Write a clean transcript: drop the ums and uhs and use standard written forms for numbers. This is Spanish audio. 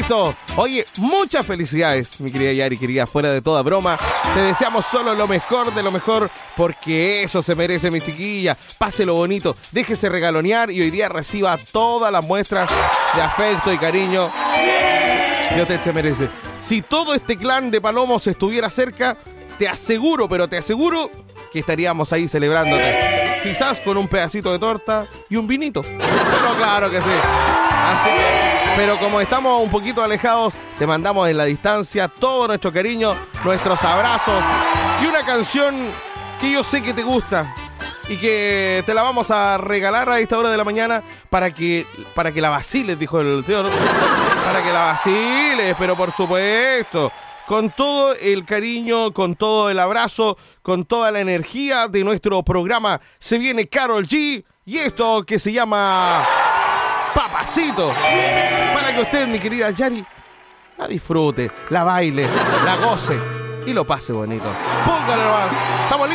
Listo. Oye, muchas felicidades, mi querida Yari, querida, fuera de toda broma. Te deseamos solo lo mejor de lo mejor, porque eso se merece, mi chiquilla. Páselo bonito, déjese regalonear y hoy día reciba todas las muestras de afecto y cariño que usted se merece. Si todo este clan de palomos estuviera cerca, te aseguro, pero te aseguro que estaríamos ahí celebrándote. Quizás con un pedacito de torta y un vinito. Pero claro que sí. Así que, pero como estamos un poquito alejados, te mandamos en la distancia todo nuestro cariño, nuestros abrazos y una canción que yo sé que te gusta y que te la vamos a regalar a esta hora de la mañana para que la vaciles, dijo el tío, ¿no? Para que la vaciles, pero por supuesto, con todo el cariño, con todo el abrazo, con toda la energía de nuestro programa, se viene Karol G y esto que se llama Papacito, para que usted, mi querida Yari, la disfrute, la baile, la goce y lo pase bonito. Póngale nomás. ¿Estamos listos?